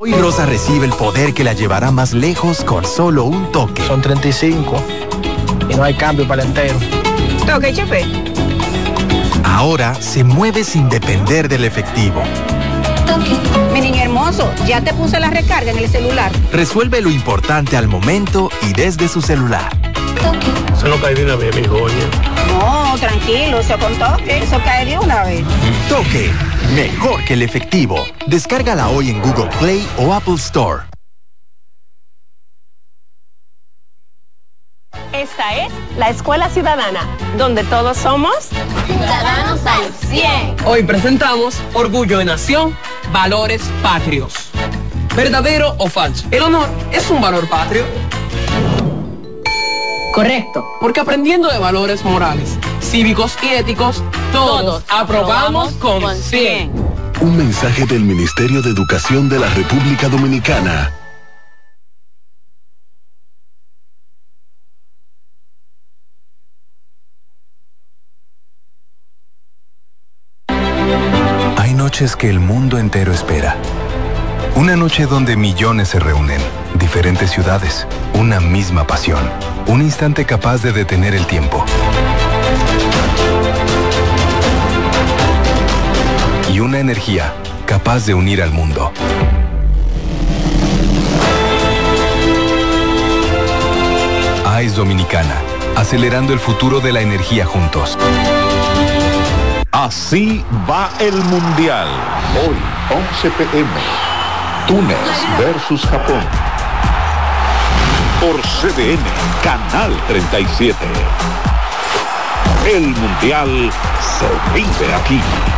Hoy Rosa recibe el poder que la llevará más lejos con solo un toque. Son 35 y no hay cambio para el entero. Toque, jefe. Ahora se mueve sin depender del efectivo. Mi niño hermoso, ya te puse la recarga en el celular. Resuelve lo importante al momento y desde su celular. Eso no cae de una vez, mi hijo. No, tranquilo, eso con Toque, eso cae de una vez. Toque, mejor que el efectivo. Descárgala hoy en Google Play o Apple Store. Esta es la Escuela Ciudadana, donde todos somos ciudadanos al 100. Hoy presentamos Orgullo de Nación, Valores Patrios. ¿Verdadero o falso? ¿El honor es un valor patrio? Correcto. Porque aprendiendo de valores morales, cívicos y éticos, todos aprobamos con 100. Un mensaje del Ministerio de Educación de la República Dominicana. Hay noches que el mundo entero espera. Una noche donde millones se reúnen, diferentes ciudades, una misma pasión, un instante capaz de detener el tiempo. Y una energía capaz de unir al mundo. AES Dominicana, acelerando el futuro de la energía juntos. Así va el Mundial. Hoy, 11 p.m. Túnez versus Japón. Por CDN, Canal 37. El Mundial se vive aquí.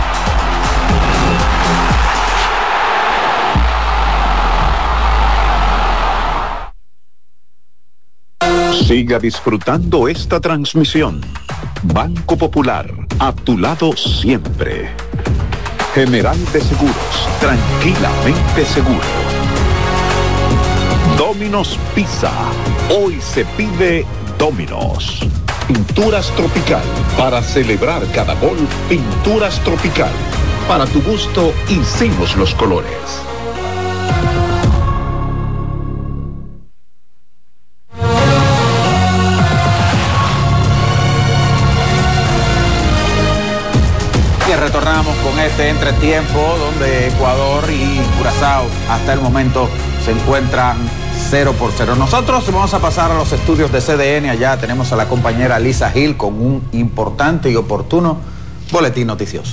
Siga disfrutando esta transmisión. Banco Popular, a tu lado siempre. General de Seguros, tranquilamente seguro. Domino's Pizza, hoy se pide Domino's. Pinturas Tropical, para celebrar cada gol, Pinturas Tropical. Para tu gusto, hicimos los colores. Retornamos con este entretiempo donde Ecuador y Curazao hasta el momento se encuentran 0-0. Nosotros vamos a pasar a los estudios de CDN. Allá tenemos a la compañera Lisa Gil con un importante y oportuno boletín noticioso.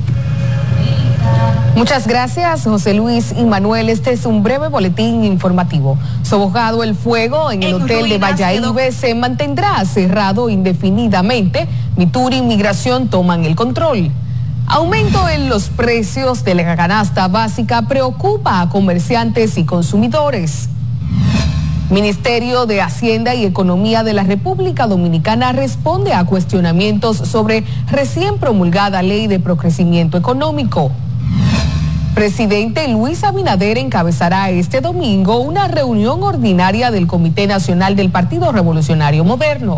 Muchas gracias, José Luis y Manuel. Este es un breve boletín informativo. Sofocado el fuego en el hotel de Valladolid, se mantendrá cerrado indefinidamente. Mitur y Migración toman el control. Aumento en los precios de la canasta básica preocupa a comerciantes y consumidores. Ministerio de Hacienda y Economía de la República Dominicana responde a cuestionamientos sobre recién promulgada ley de procrecimiento económico. Presidente Luis Abinader encabezará este domingo una reunión ordinaria del Comité Nacional del Partido Revolucionario Moderno.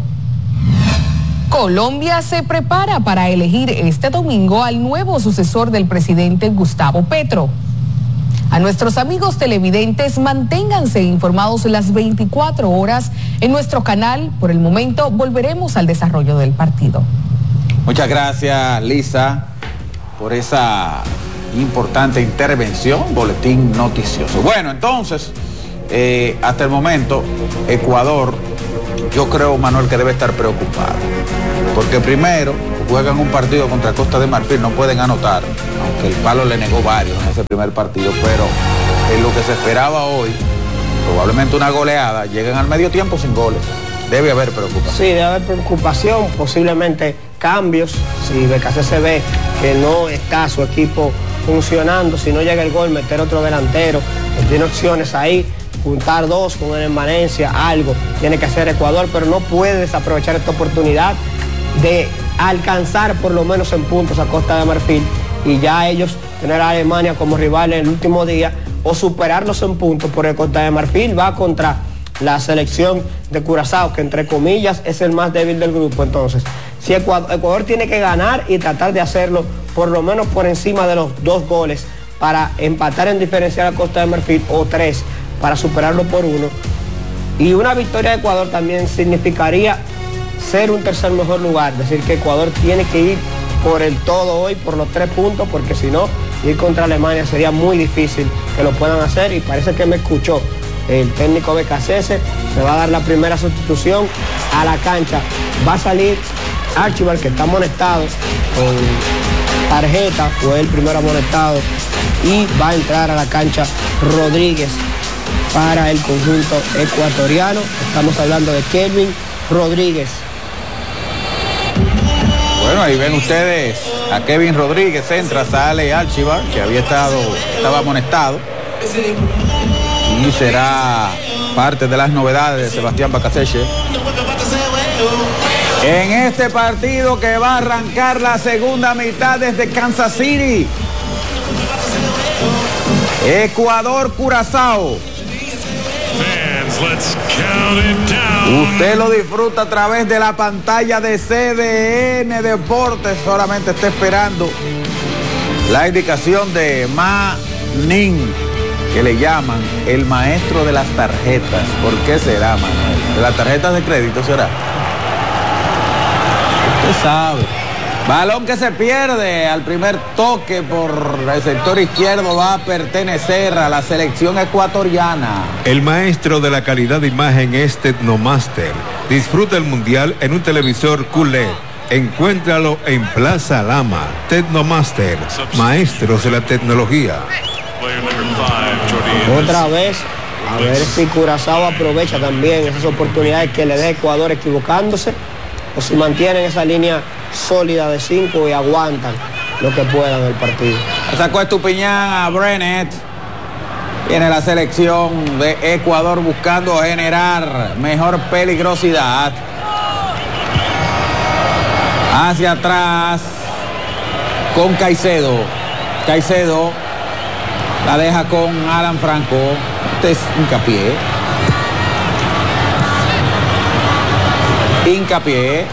Colombia se prepara para elegir este domingo al nuevo sucesor del presidente Gustavo Petro. A nuestros amigos televidentes, manténganse informados las 24 horas en nuestro canal. Por el momento, volveremos al desarrollo del partido. Muchas gracias, Lisa, por esa importante intervención, boletín noticioso. Bueno, entonces, hasta el momento, Ecuador, yo creo, Manuel, que debe estar preocupado. Porque primero, juegan un partido contra Costa de Marfil, no pueden anotar, aunque el palo le negó varios en ese primer partido, pero en lo que se esperaba hoy, probablemente una goleada, llegan al medio tiempo sin goles. Debe haber preocupación. Sí, debe haber preocupación, posiblemente cambios, si BKC se ve que no está su equipo funcionando, si no llega el gol, meter otro delantero, tiene opciones ahí, juntar dos con una permanencia, algo tiene que hacer Ecuador, pero no puede desaprovechar esta oportunidad de alcanzar por lo menos en puntos a Costa de Marfil y ya ellos tener a Alemania como rival en el último día o superarlos en puntos, porque Costa de Marfil va contra la selección de Curazao, que entre comillas es el más débil del grupo. Entonces, si Ecuador tiene que ganar y tratar de hacerlo por lo menos por encima de los 2 goles para empatar en diferencial a Costa de Marfil o 3 para superarlo por 1. Y una victoria de Ecuador también significaría ser un tercer mejor lugar, es decir, que Ecuador tiene que ir por el todo hoy, por los 3 puntos, porque si no, ir contra Alemania sería muy difícil que lo puedan hacer, y parece que me escuchó el técnico Becasese. Se va a dar la primera sustitución a la cancha. Va a salir Archibald, que está amonestado con tarjeta, fue el primero amonestado, y va a entrar a la cancha Rodríguez para el conjunto ecuatoriano. Estamos hablando de Kelvin Rodríguez. Bueno, ahí ven ustedes a Kevin Rodríguez, entra, sale Archibald, que estaba amonestado, y será parte de las novedades de Sebastián Becasese en este partido que va a arrancar la segunda mitad desde Kansas City. Ecuador-Curazao. Usted lo disfruta a través de la pantalla de CDN Deportes. Solamente está esperando la indicación de Manin, que le llaman el maestro de las tarjetas. ¿Por qué será, Manuel? ¿De las tarjetas de crédito será? Usted sabe. Balón que se pierde al primer toque por el sector izquierdo, va a pertenecer a la selección ecuatoriana. El maestro de la calidad de imagen es Tecnomaster. Disfruta el mundial en un televisor QLED. Encuéntralo en Plaza Lama. Tecnomaster, maestros de la tecnología. Otra vez, a ver si Curazao aprovecha también esas oportunidades que le dé Ecuador equivocándose, o si mantienen esa línea sólida de 5 y aguantan lo que puedan el partido. Sacó Estupiñán a Brenet. Viene la selección de Ecuador buscando generar mejor peligrosidad. Hacia atrás con Caicedo. Caicedo la deja con Alan Franco. Este es Hincapié. Hincapié.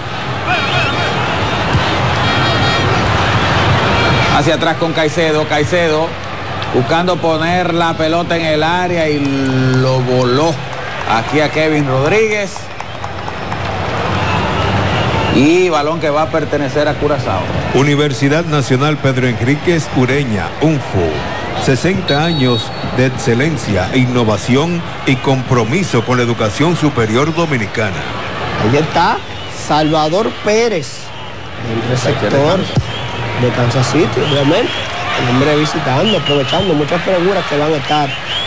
Hacia atrás con Caicedo. Caicedo buscando poner la pelota en el área y lo voló aquí a Kevin Rodríguez. Y balón que va a pertenecer a Curazao. Universidad Nacional Pedro Enríquez Ureña, UNFU. 60 años de excelencia, innovación y compromiso con la educación superior dominicana. Ahí está Salvador Pérez, el receptor de Kansas City, obviamente. El hombre visitando, aprovechando muchas figuras que van a estar.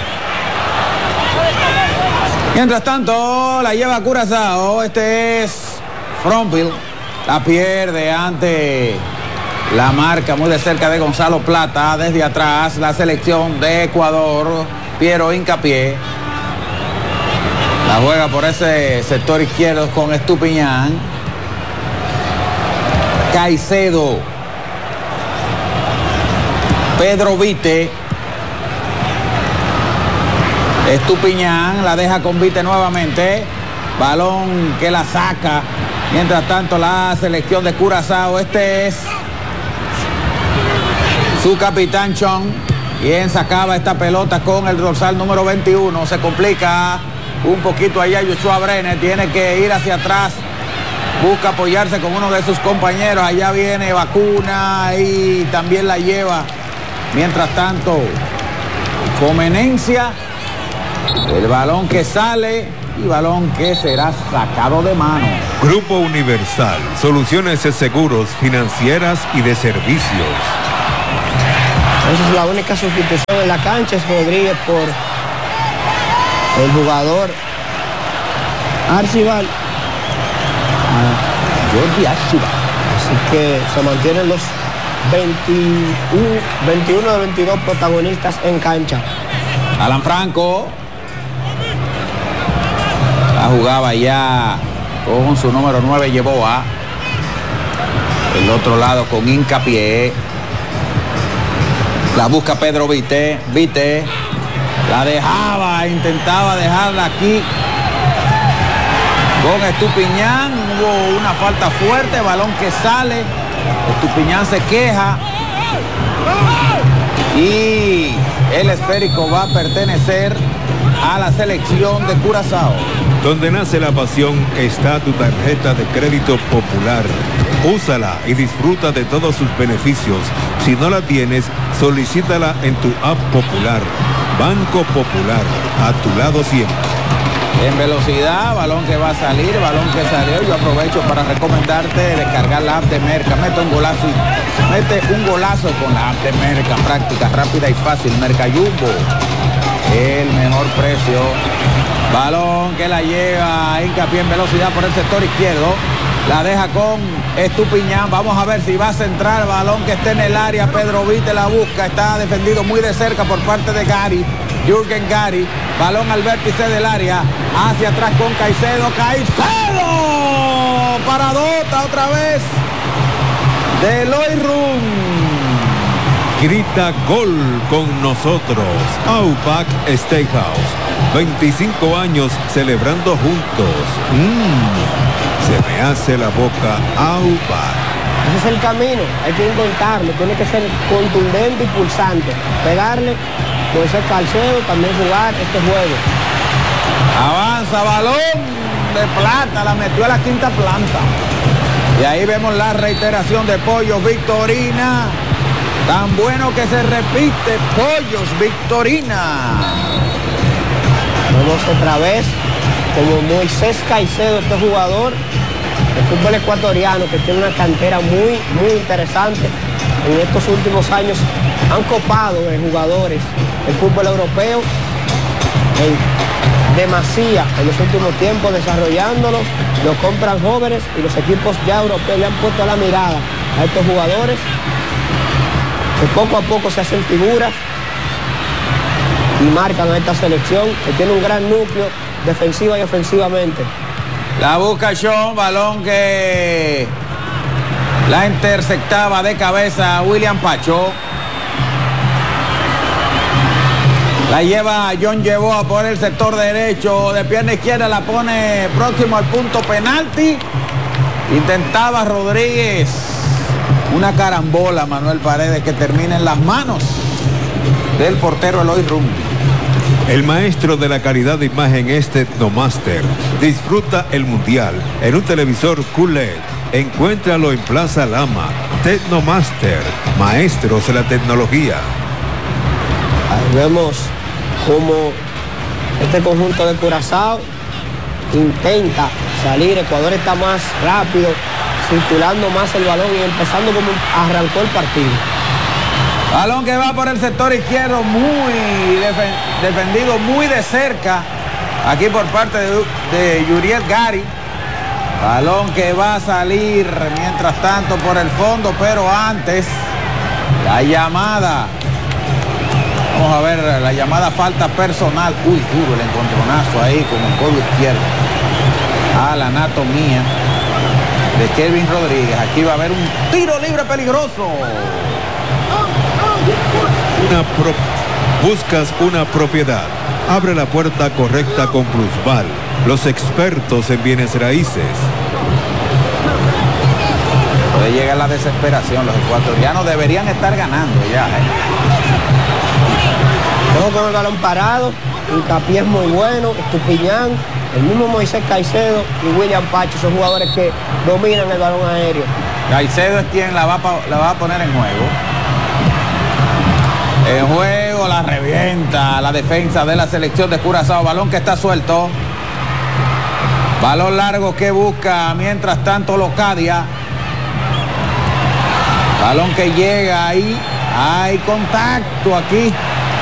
Mientras tanto, la lleva Curazao. Este es Frompil. La pierde ante la marca muy de cerca de Gonzalo Plata. Desde atrás, la selección de Ecuador. Piero Hincapié. La juega por ese sector izquierdo con Estupiñán. Caicedo. Pedro Vite. Estupiñán la deja con Vite nuevamente. Balón que la saca. Mientras tanto, la selección de Curazao. Este es su capitán Chong, quien sacaba esta pelota con el dorsal número 21. Se complica un poquito allá Joshua Brenet. Tiene que ir hacia atrás. Busca apoyarse con uno de sus compañeros. Allá viene Vacuna y también la lleva. Mientras tanto, Comenencia. El balón que sale y balón que será sacado de mano. Grupo Universal, soluciones de seguros, financieras y de servicios. Esa es la única sustitución en la cancha, es Rodríguez por el jugador Archibald. Jordi Archibald. Así que se mantienen los 21 de 22 protagonistas en cancha. Alan Franco la jugaba ya con su número 9, llevó a el otro lado con Hincapié. La busca Pedro Vite. Vite la dejaba, intentaba dejarla aquí con Estupiñán. Hubo una falta fuerte, balón que sale. Estupiñán se queja y el esférico va a pertenecer a la selección de Curazao. Donde nace la pasión está tu tarjeta de crédito Popular. Úsala y disfruta de todos sus beneficios. Si no la tienes, solicítala en tu app Popular. Banco Popular, a tu lado siempre. En velocidad, balón que va a salir, balón que salió. Yo aprovecho para recomendarte descargar la app de Merca. Mete un golazo con la app de Merca. Práctica, rápida y fácil. Merca Jumbo, el mejor precio. Balón que la lleva, hincapié en velocidad por el sector izquierdo. La deja con Estupiñán. Vamos a ver si va a centrar. Balón que está en el área. Pedro Vite la busca. Está defendido muy de cerca por parte de Gary. Jürgen Gary. Balón al vértice del área. Hacia atrás con Caicedo. ¡Caicedo! Paradota otra vez de Eloy Rum. Grita gol con nosotros. Outback Steakhouse. 25 años celebrando juntos. Se me hace la boca Outback. Ese es el camino, hay que intentarlo, tiene que ser contundente y pulsante. Pegarle, puede ser Caicedo, también jugar este juego. Avanza, balón de plata, la metió a la quinta planta. Y ahí vemos la reiteración de Pollos Victorina. Tan bueno que se repite, Pollos Victorina. Vemos otra vez como Moisés Caicedo, este jugador de fútbol ecuatoriano que tiene una cantera muy interesante. En estos últimos años han copado de jugadores el fútbol europeo en demasía en los últimos tiempos, desarrollándolo, lo compran jóvenes y los equipos ya europeos le han puesto la mirada a estos jugadores que poco a poco se hacen figuras y marcan a esta selección que tiene un gran núcleo defensiva y ofensivamente. La busca Sean, balón que la interceptaba de cabeza William Pacho. La lleva John Yeboah por el sector derecho, de pierna izquierda la pone próximo al punto penalti. Intentaba Rodríguez una carambola, Manuel Paredes, que termina en las manos del portero Eloy Rum. El maestro de la calidad de imagen es Tecnomaster. Disfruta el mundial en un televisor QLED. Encuéntralo en Plaza Lama. Tecnomaster, maestros de la tecnología. Ahí vemos cómo este conjunto de Curazao intenta salir. Ecuador está más rápido, circulando más el balón y empezando como arrancó el partido. Balón que va por el sector izquierdo, muy defendido, muy de cerca, aquí por parte de Yuriel Gary. Balón que va a salir, mientras tanto, por el fondo, pero antes, la llamada. Vamos a ver, la llamada falta personal. Uy, duro el encontronazo ahí con el codo izquierdo. A la anatomía de Kelvin Rodríguez. Aquí va a haber un tiro libre peligroso. Buscas una propiedad. Abre la puerta correcta con Plusval, los expertos en bienes raíces. Puede llegar la desesperación. Los ecuatorianos deberían estar ganando ya. Ojo con el balón parado, hincapié es muy bueno, Estupiñán, el mismo Moisés Caicedo y William Pacho son jugadores que dominan el balón aéreo. Caicedo es quien la va a poner en juego. En juego la revienta la defensa de la selección de Curazao. Balón que está suelto. Balón largo que busca mientras tanto Locadia. Balón que llega ahí. Hay contacto aquí.